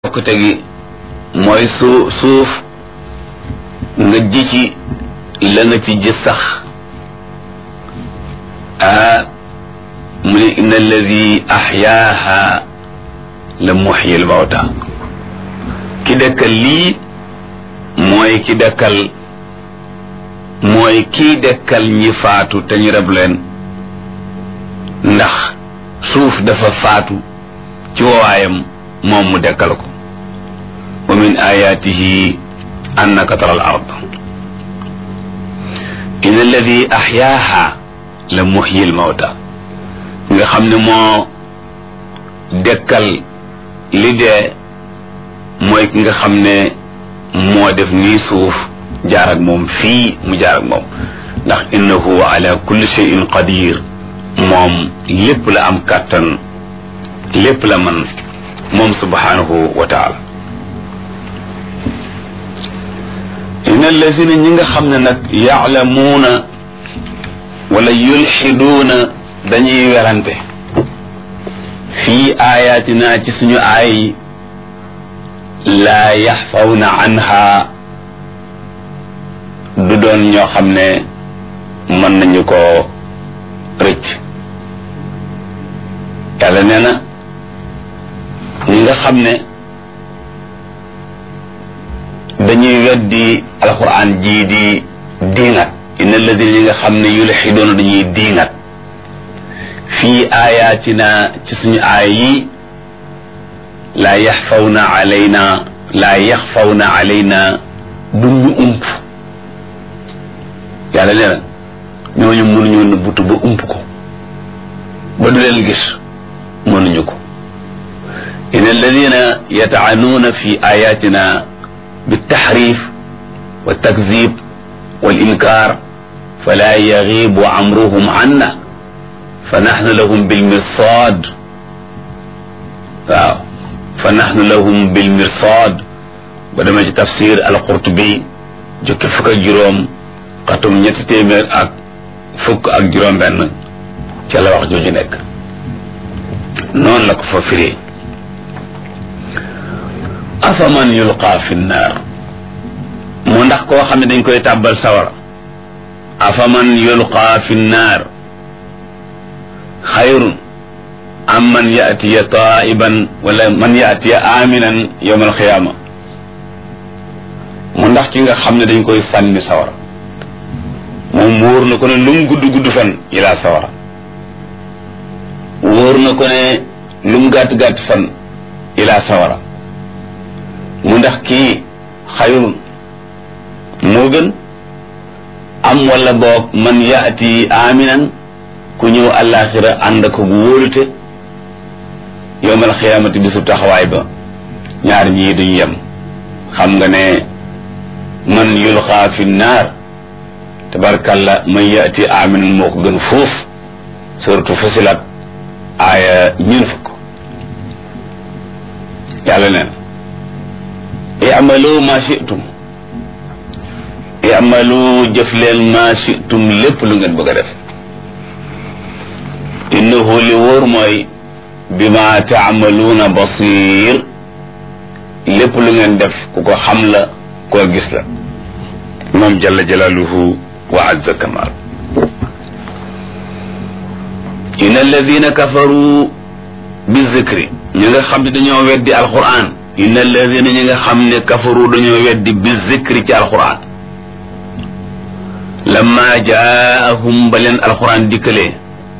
yokkute gi mooy suuf nga ji ci la nga ci ji sax mu ne inna alladi axyaaha la muxyi al mawta ki dekkal lii mooy ki dekkal mooy kii dekkal ñi faatu te ñu reb leen ndax suuf dafa faatu ci waayam moom mu dekkal ko wa min ayatihi annaka tara al ard inna alladi axyaaha la muxyi al mawta nga xam ne moo dekkal li dee mooy ki nga xam ne moo def nii suuf jaar ak moom fii mu jaar ak moom ndax innahu ala kulli shay'in qadir moom lépp la am kàttan lépp la man moom subhanahu wa taala inna allazina ñi nga xam ne nag yaalamuuna wala yulxiduuna dañuy werante fii ayatina ci suñu aay laa yaxfawna anha du doon ñoo xam ne mën nañu ko rëcc yàlla nee na ñi nga xam ne dañuy weddi alquran ji di diingat inna alladina ñi nga xam ne yulxidoona dañuy diingat fii ayatina ci suñu aay yi laa yaxfawna alayna duñu ump yàlla nee na ñooñu mënuñu nëbbutu ba ump ko ba du leen gis mënuñu ko in alladina yata'anuuna fi ayatina بالتحريف والتكذيب والإنكار فلا يغيب أمرهم عنا فنحن لهم بالمرصاد فنحن لهم بالمرصاد بدما ci tafsir al-Qurtubi jukki fukk ak juróom xatum ñetti téeméer ak fukk ak juróom benn ca la wax jooju nekk noonu la ko fa firee afaman yulqa fi nnaar mu ndax koo xam ne dañ koy tàbbal sawara afaman yulqa fi nnaar xayrun am man yatiya taiban wala man yatiya aminan yawm alqiyaama mu ndax ki nga xam ne dañ koy sànni sawara moom wóor na ko ne lu mu gudd fan ilaa sawara wóor na ko ne lu mu gàtt fan ilaa sawara mu ndax kii xayrun moo gën am wala boog man yaati aminan ku ñëw àllaaxira ànd ko gu wóolute yowmal xiyaamati bisu taxawaay ba ñaar ñii duñ yem xam nga ne man yulqaa fi naar tabarkalla man yaati aminan moo ko gën fuuf suratu Fusilat aaya ñeen fukk yàlla neen i'malu ma shi'tum i'malu jëf leen ma shi'tum lépp lu ngeen bëgg a def innahu li wóor mooy bima ta'maluuna basir lépp lu ngeen def ku ko xam la koo gis la moom jalla jalaaluhu wa azza kamal inna alladina kafaru bi zikri ñi nga xam ne dañoo weddi alquran inna alladina ñi nga xam ne kafaru dañoo weddi bi zikri ci alquran lamma jaahum ba leen alquran dikkalee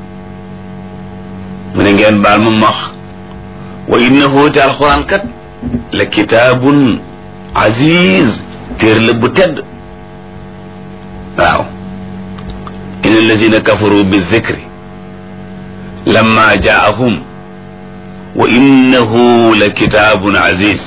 mu ne ngeen baal ma wax wa innahu te alquran kat la kitaabun aziz téer la bu tedd waaw inna alladina kafaru bi zikri lamma jaahum wa innahu la kitaabun aziz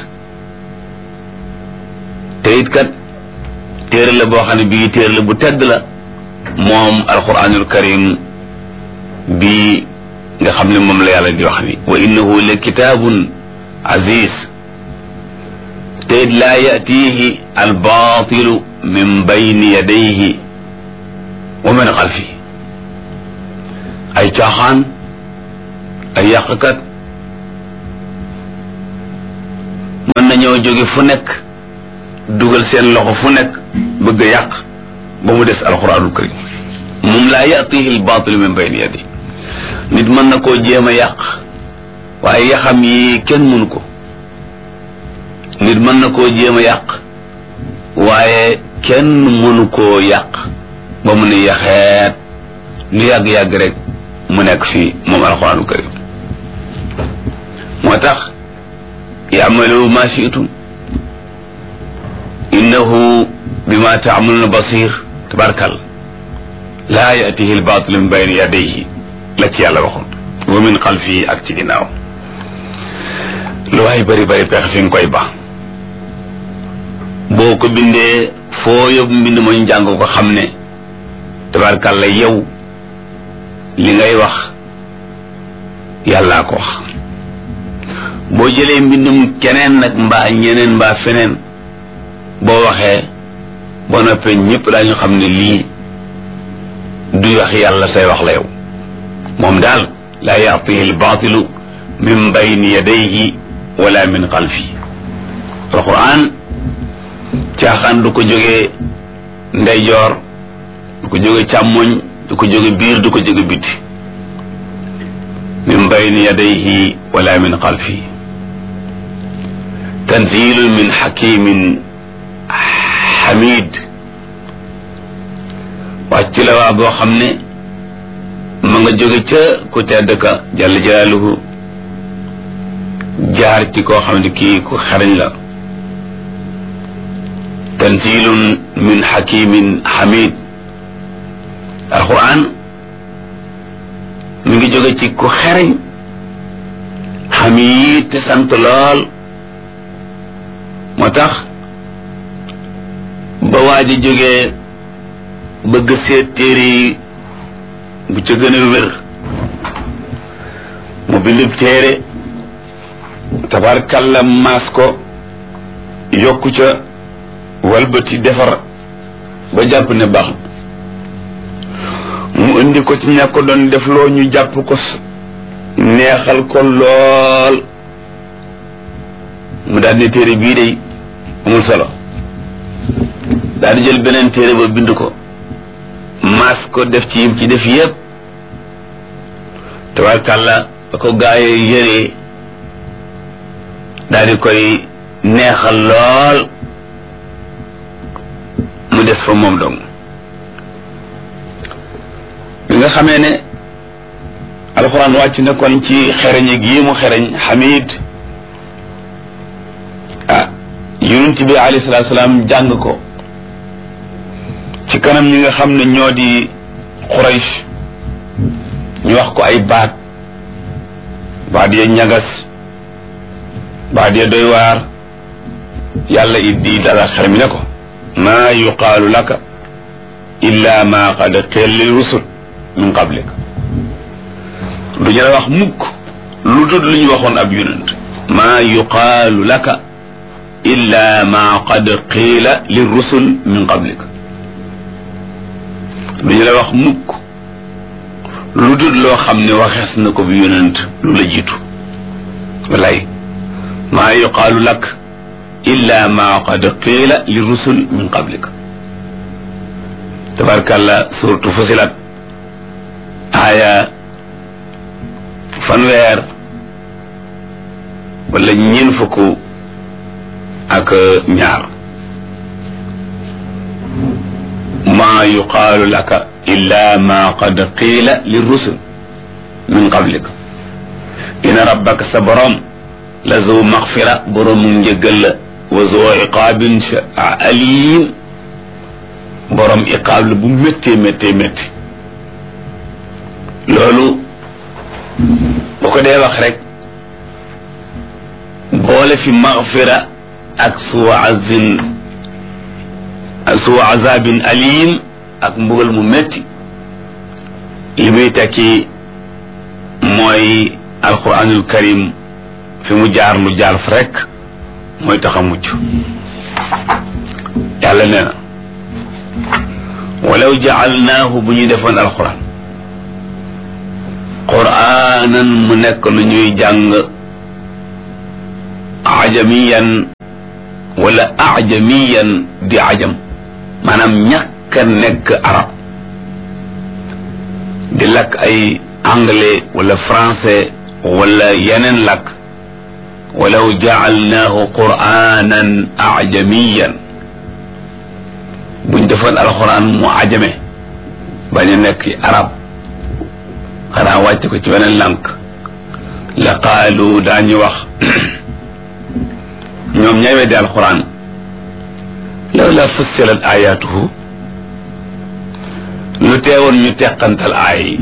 te it kat téere la boo xam ne bii téere la bu tedd la moom alquranul karim bii nga xam ne moom la yàlla di wax ni wa innahu la kitaabun aziz te it laa yatihi albaatilu min bayni yadayhi wa min xalfihi ay caaxaan ay yàqkat mën nañoo jóge fu nekk dugal seen loxo fu nekk bëgg a yàq ba mu des alquranul karim moom laa yatihi albaatilu min bayni yadi nit mën na koo jéem a yàq waaye yaxam yi kenn mënu ko nit mën na koo jéem a yàq waaye kenn mënu koo yàq ba mu ne yaxeet lu yàgg-yàgg rek mu nekk fii moom alquranul karim moo tax ya'malu ma shi'tum innahu bima ta'maluna basir tabarakal laa yatihi al-baatilu min bayni yadayhi la ci yàlla waxoon wa min xalfihi ak ci ginnaaw lu waay bari bari pexe fi nga koy ba boo ko bindee foo yóbbu mbind ma ñu jàng ko xam ne tabarakal la yow li ngay wax yàllaa ko wax boo jëlee mbindum keneen nag mbaa ñeneen mbaa feneen boo waxee boo noppee ñëpp daañu xam ne lii du wax yàlla say wax la yow moom daal laa yatihi albaatilu min bayni yadayhi wala min xalfi alquran caaxaan du ko jógee ndeyjoor du ko jóge càmmoñ du ko jóge biir du ko jóge biti min bayni yadayhi wala min xalfi tanzilun min hakimin hamid wàcc la waa boo xam ne ma nga jóge ca ku tedd ka jalla jalaaluhu jaar ci koo xam ne kii ku xarañ la tanzilun min hakimin hamid alquran mi ngi jóge ci ku xarañ hamid te sant lool moo tax ba waa ji jógee bëgg seet téere yi bu ca gën a wér mu bindub téere tabarkalla maas ko yokku ca walbati defar ba jàpp ne baax mu indi ko ci ña ko doon def loo ñu jàpp ko neexal ko lool mu daal di téere bii day amul solo daal di jël beneen téere ba bind ko maas ko def ci yim ci def yépp tabarkàlla ba ko gaayee yëree daal di koy neexal lool mu des fa moom dong bi nga xamee ne alxuraan wàcc na kon ci xereñ gi mu xereñ xamid yonent bi alayhi salaatu salaam jàng ko ci kanam ñi nga xam ne ñoo di Quraysh ñu wax ko ay baat ya ñagas baat ya doy waar yàlla it di dala xel mi ne ko maa yuqaalu laka illa ma qad qila lil rusul min qablik duñu la wax mukk lu dul lu ñu waxoon ab yonent maa yuqaalu laka illa ma qad qila lil rusul min qablik duñu la wax mukk lu dul loo xam ne waxees na ko bi yonent lu la jiitu walay maa yuqaalu lak illa ma qad qila li rusul min qablik tabarkalla suratu fusilat aaya fanweer wala ñeen fukk ak ñaar maa yuqaalu laka illa ma qad qiila lirusul min qablik inna rabbaka sa borom la zu maxfira boroomu njëggal la wa zu iqaabin alim borom iqaab la bu méttee méttee métti loolu bu ko dee wax rek boole fi maxfira ak suu azabin alim ak mbugal mu métti li muy tekki mooy alquranul karim fi mu jaar lu jaar fa rek mooy tax a mucc yàlla nee na walaw jaalnaahu bu ñu defoon alquran quraanan mu nekk lu ñuy jàng ajamiyan wala ajamiyan di ajam maanaam ñàkk a nekk arab di lakk ay anglais wala français wala yeneen lakk walaw jaalnaahu qur'anan ajamiyan buñ defoon alxuraan mu ajame bañ a nekk arab xanaa wàcc ko ci beneen lànk la qaalu daañu wax ñoom ñay weddi alxuraan law la fussilat ayatuhu lu teewoon ñu teqantal aay yi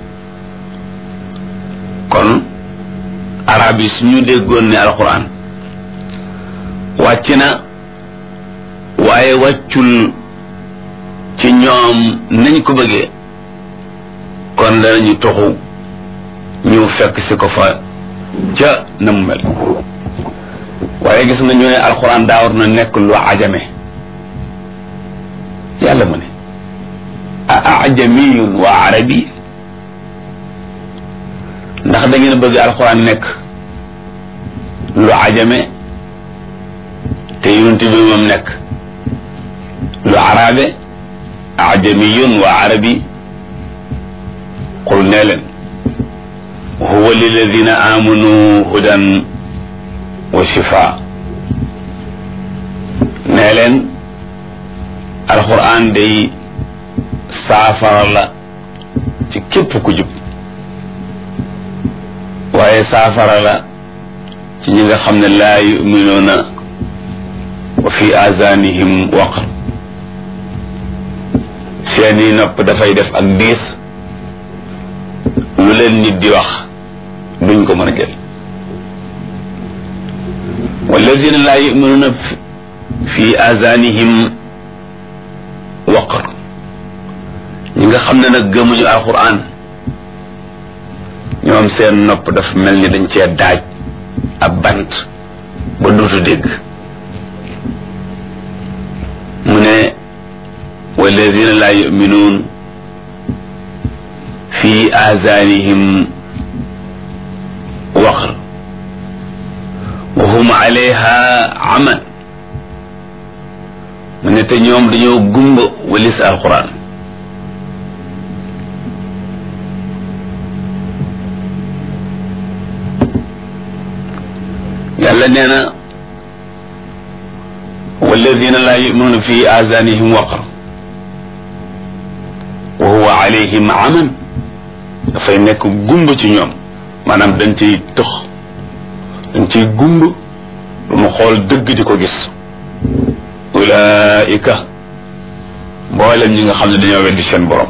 kon arab yi suñu déggoon ne alxuraan wàcc na waaye wàccul ci ñoom nañ ko bëggee kon danañu toxu ñu fekk si ko fa ca na mu mel waaye gis nga ñu ne alxuraan daa war na nekk lu ajame yàlla mu ne a ajamiyun wa arabi ndax da ngeen bëgg alxuraan nekk lu ajame te yonent bi moom nekk lu arabe ajamiyun wa arabi qul nee leen huwa lilladina amanu hudan wa shifa nee leen alxuraan day saafara la ci képp ku jub waaye saafara la ci ñi nga xam ne laa yuminuuna wa fi azanihim waqr seeni nopp dafay def ak diis lu leen nit di wax duñ ko mën a jël walladina laa yuminuuna fi azanihim waqr ñi nga xam ne nag gëmuñu alquran ñoom seen nopp dafa mel ni dañ cee daaj ab bant ba duutu dégg mu ne walladina laa yuminuun fi azanihim waqr wa hum alayha aman mu ne te ñoom dañoo gumba walis alquran yàlla nee na walladina laa yuminuuna fi azanihim waqr wa huwa alayhim aman dafay nekk gumba ci ñoom maanaam dañ ciy tëx dañ ciy gumba lu mu xool dëgg di ko gis ulaika mboolem ñi nga xam ne dañoo weddi seen borom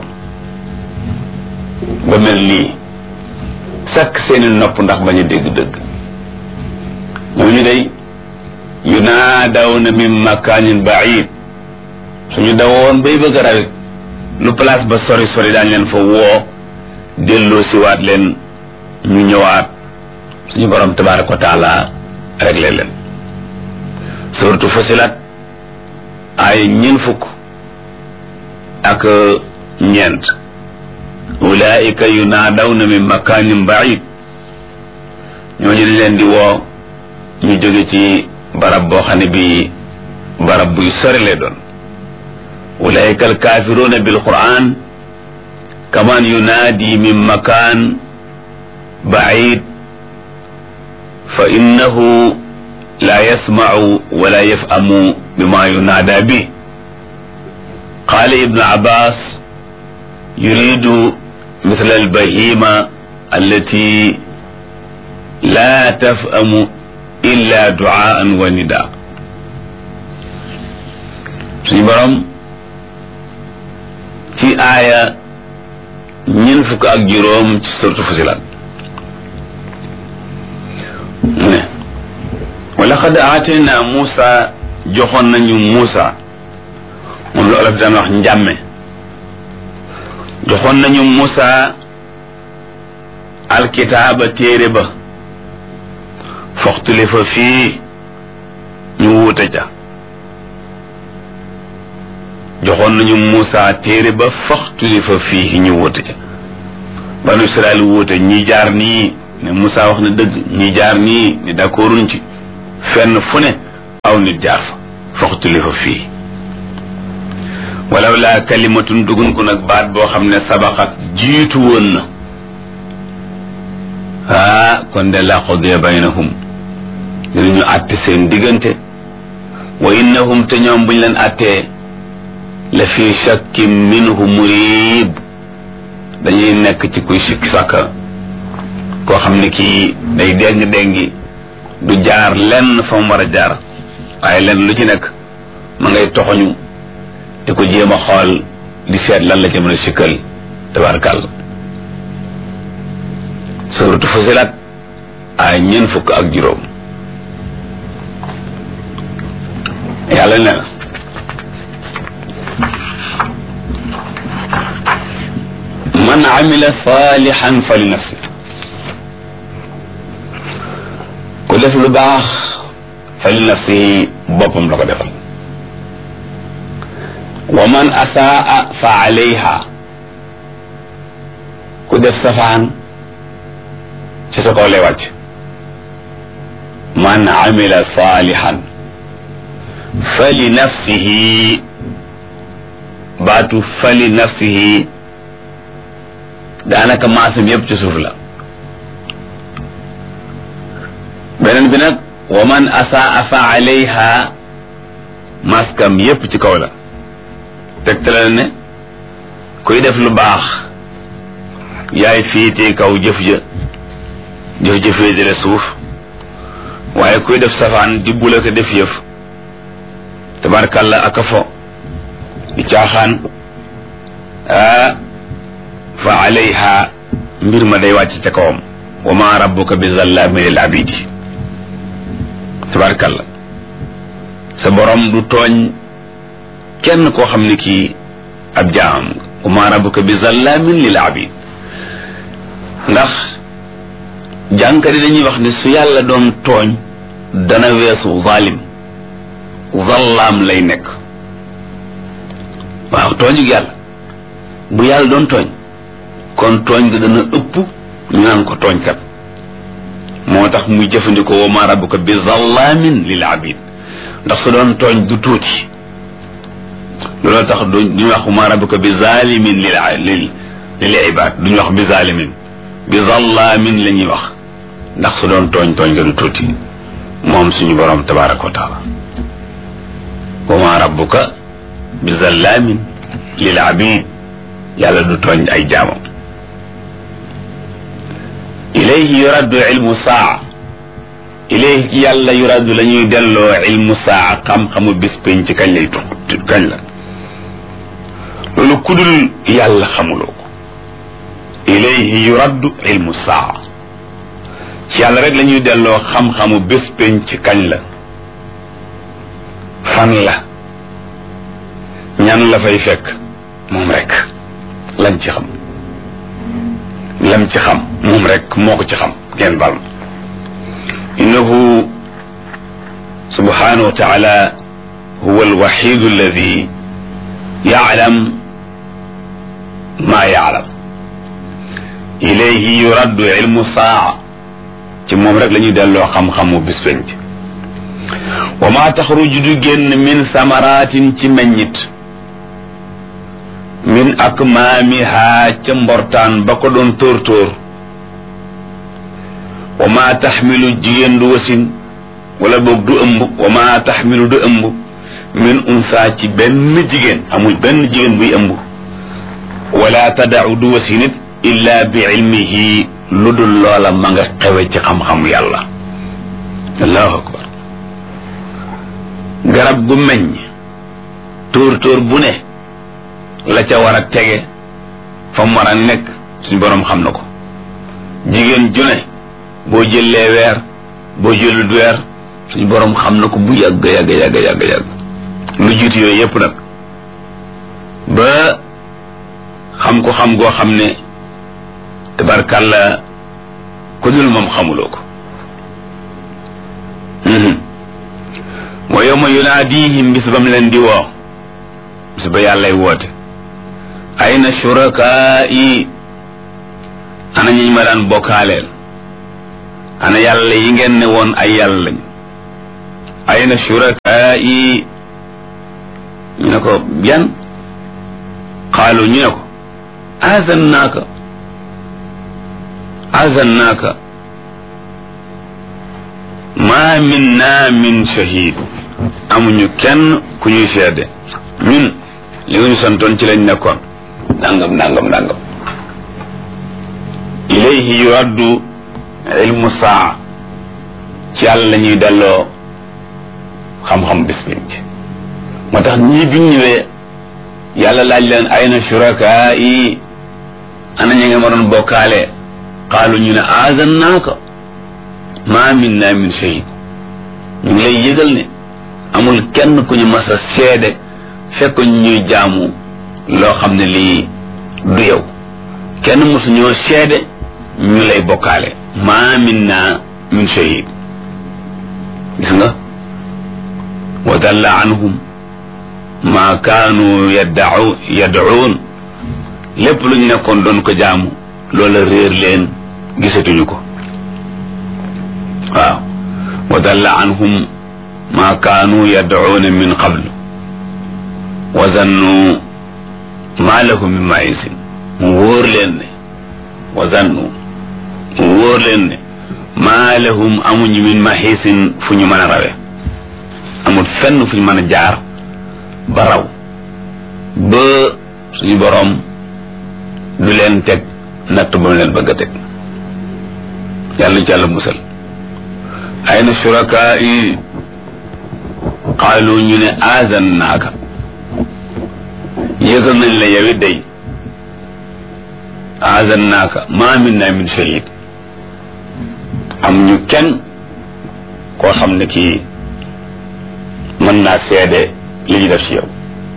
ba mel nii sakk seeni nopp ndax bañ a dégg dëgg ñooñu day yunaadawna min makaanin baid suñu dawoon bay bëgg a rawit lu place ba sori sori daañ leen fa woo delloo siwaat leen ñu ñëwaat suñu borom tabaraka wa taala réglé leen suratu Fussilat ay ñeent fukk ak ñeent ulaika yunaadawna min makaanin baid ñooñu dañ leen di woo ñu jóge ci barab boo xam ne bii barab buy sori lay doon ulaika alkaafiruuna bilquran kaman yunaadi min makaan baid fa innahu la yasmacu wala yafhamu bima yunaada bi qaala ibnu abbas yuridu mithla albahima allati la tafhamu illa duaan wa nida suñu borom ci aaya ñeent fukk ak juróom ci suratu Fussilat mu ne wa laqad aatayna Muusa joxoon nañu Muusa moom la olof daan wax njàmme joxoon nañu Muusa alkitaaba téere ba foxtulifa fii ñu wuute ca joxoon nañu Muusa téere ba foxtulifa fii ñu wuute ca banu Israel wuute ñi jaar nii ne Muusa wax na dëgg ñi jaar nii ne d'accorduñ ci fenn fu ne aw nit jaar fa faxtulifa fii walaw laa kalimatun dugun ko nag baat boo xam ne sabaqat jiitu woon na kon de la qudiya baynahum dinañu àtte seen diggante wa innahum te ñoom buñ leen àttee la fi shakkin minhu murib dañuy nekk ci kuy sikki sàkka koo xam ne kii day déng-déngi du jaar lenn fa mu war a jaar waaye lenn lu ci nekk ma ngay toxoñu te ko jéem a xool di seet lan la ca mën a sikkal tabarkàlla suratu Fusilat ay ñeent fukk ak juróom yàlla ne na man amila salihan fa li nafsi ku def lu baax fa li nafsi boppam la ko defal wa man asaa fa alayha ku def safaan ci sa kaw lay wàcc man amila salihan fa li nafsihi baatu fa li nafsihi daanaka maasam yëpp ci suuf la beneen bi nag wa man asaa fa alayha maskam yëpp ci kaw la tegtale ne kuy def lu baax yaay fiitee kaw jëf jëfee jële suuf waaye kuy def safaan di bula ko def yëf tabarkalla aka fo di caaxaan fa alayha mbir ma day wàcc ca kawam wa ma rabbuka bi zallamin lil abidi tabarkalla sa borom du tooñ kenn koo xam ne kii ab jaam wa ma rabbuka bi zallamin lil abid ndax jànkari dañuy wax ne su yàlla doon tooñ dana weesu zalim zallaam lay nekk waaw tooñu yàlla bu yàlla doon tooñ kon tooñ ga dana ëpp ñu naan ko tooñkat moo tax muy jëfandikoo wa ma rabbuka bi zallamin lil abid ndax su doon tooñ du tuuti loolu tax duñu wax wa ma rabbuka bi zalimin lil ibad duñu wax bi zalimin bi zallamin la ñuy wax ndax su doon tooñ ga du tuuti moom suñu borom tabaraka wa taala wa ma rabbuka bi zallamin lil abid yàlla du tooñ ay jaamam ilayhi yuraddu ilmu saa ilayhi ci yàlla yuraddu la ñuy delloo ilmu saa xam-xamu bis pénc ci kañ lay kañ la loolu kudul yàlla xamuloo ko ilayhi yuraddu ilmu saa ci yàlla rek la ñuy delloo xam-xamu bis pénc ci kañ la fan la ñan la fay fekk moom rek lañ ci xam lam ci xam moom rek moo ko ci xam ngeen bal innahu subhanahu wa taala huwa alwaxidu alladi yaclam ma yaclam ilayhi yuraddu ilmu saa ci moom rek la ñuy delloo xam-xamu bis penc wa ma taxruju du génn min samaratin ci meññit min akmaamiha ca mbortaan ba ko doon tóor wa ma taxmilu jigéen du wasin wala boog du ëmb wa ma taxmilu du ëmb min unsa ci benn jigéen amul benn jigéen buy ëmb wala tadau du wasinit illa bi ilmihi lu dul loola ma nga xewe ci xam-xam yàlla allahu akbar garab gu meññ tóor bu ne la ca war a tege fa mu war a nekk suñ boroom xam na ko jigéen ju ne boo jëlee weer boo jëlut weer suñ boroom xam na ko bu yàgg lu jiitu yooyu yépp nag ba xam ko xam goo xam ne tabarkàlla ku dul moom xamuloo ko wa yawma yunaadihim bis bam leen di woo bis ba yàllay woote ayna shurakaai ana ñi ma daan bokkaaleel ana yàlla yi ngeen ne woon ay yàlla lañ ayna shurakaai ñu ne ko yan qaalu ñu ne ko azannaaka ma minna min shahid amuñu kenn ku ñuy seede ñun li nga ñu santoon ci lañ nekkoon nangam ilayhi yuraddu ilmu saa ci yàlla la ñuy delloo xam-xam bis bi moo tax ñii biñ ñëwee yàlla laaj leen ayna shurakaa yi ana ñi nga ma doon bokkaale qaalu ñu ne azannaaka ma minna min shahid ñu ngi lay yëgal ne amul kenn ku ñu mas a seede fekk ñuy jaamu loo xam ne lii du yow kenn mosu ñoo seede ñu lay bokkaale ma minna min shahid gis nga wa dalla anhum ma kaanu yad'uun lépp lu ñu nekkoon doon ko jaamu loola réer leen gisatuñu ko waaw wa dalla anhum ma kaanu yad'uuna min qablu wa zannu ma lahum min ma'isin mu wóor leen ne wa zannu mu wóor leen ne ma lahum amuñu min mahisin fu ñu mën a rawe amul fenn fu ñu mën a jaar ba raw ba suñu boroom du leen teg natt ba mu leen bëgg a teg yàlla ci yàlla musal ayna shurakaa yi qaalu ñu ne azannaaka yëgal nañ la yow it day azannaaka ma minna min shahid am ñu kenn koo xam ne kii mën naa seede li ñu def ci yow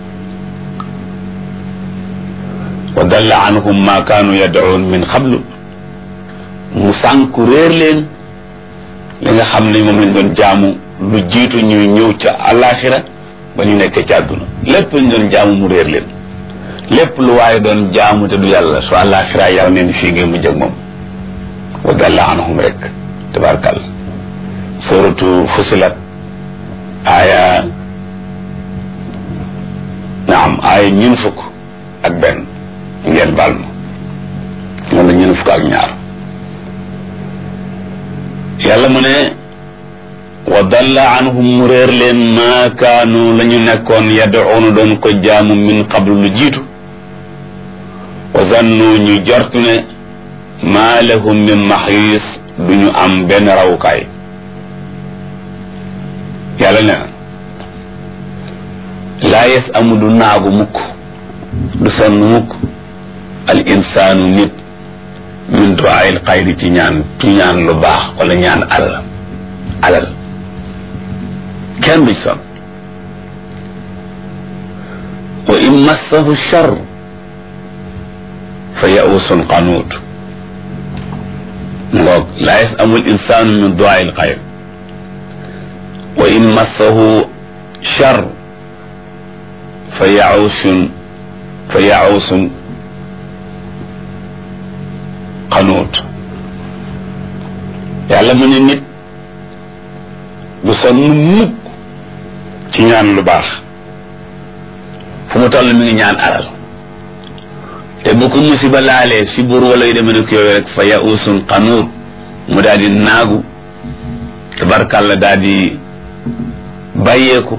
wa dalla anhum ma kaanu yad'uun min qablu mu sànku réer leen li nga xam ne moom lañ doon jaamu lu jiitu ñuy ñëw ca alaxira ba ñu nekkee ca àdduna lépp lañ doon jaamu mu réer leen lépp lu waaye doon jaamu te du yàlla su alaxira yàlla neen fii ngeen mu jëg moom wa dalla anhum rek tabarakal suratu fusilat aaya ñun fukk ak benn ngeen baal ma wala ñun fukk ak ñaar yàlla mu ne wa dalla anhum mu réer leen ma kaanu la ñu nekkoon yad'uuna doon ko jaamu min qablu lu jiitu wa zannu ñu jortu ne ma lahum min maxiis du ñu am benn rawukaay yàlla ne laa yes amu du naagu mukk du sonn mukk al insaanu nit min du'aa'il xayri ci ñaan lu baax wala ñaan alal kenn du sonn wa in massahu shar fa ya'usun qanuut ngoog laa yes amul insaanu min du'aa'il xayri wa in massahu shar fa ya'usun qanuut yàlla mu ne nit du sonn mukk ci ñaan lu baax fu mu toll mi ngi ñaan alal te bu ko musiba laalee si buur wala yu demee ne ko yooyu rek fa ya'usun qanuut mu daal di naagu tabarkàlla daal di bàyyeeku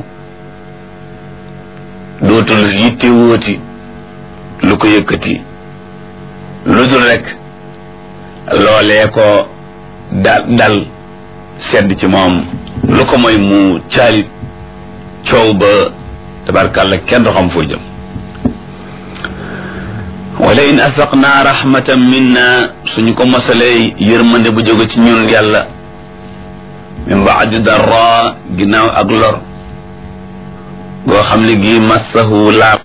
dootul yitte wóoti lu ko yëkkati lu dul rek loolee ko dal sedd ci moom lu ko mooy mu caalit coow ba tabarkàlla kenn du xam foo jëm wala in asaqnaa rahmatan minna suñu ko mosalee yërmande bu jóge ci ñun yàlla min baadi darra ginnaaw ak lor goo xam ne gi massahu laab